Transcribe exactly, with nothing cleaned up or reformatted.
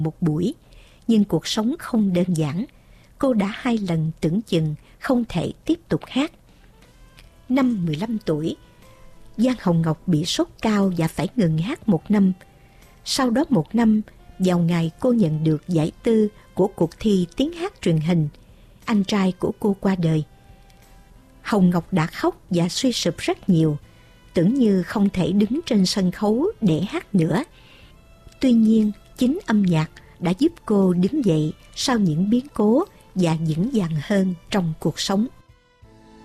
một buổi, nhưng cuộc sống không đơn giản. Cô đã hai lần tưởng chừng không thể tiếp tục hát. Năm mười lăm tuổi, Giang Hồng Ngọc bị sốt cao và phải ngừng hát một năm. Sau đó một năm, vào ngày cô nhận được giải tư của cuộc thi tiếng hát truyền hình, anh trai của cô qua đời. Hồng Ngọc đã khóc và suy sụp rất nhiều, tưởng như không thể đứng trên sân khấu để hát nữa. Tuy nhiên, chính âm nhạc đã giúp cô đứng dậy sau những biến cố và vững vàng hơn trong cuộc sống.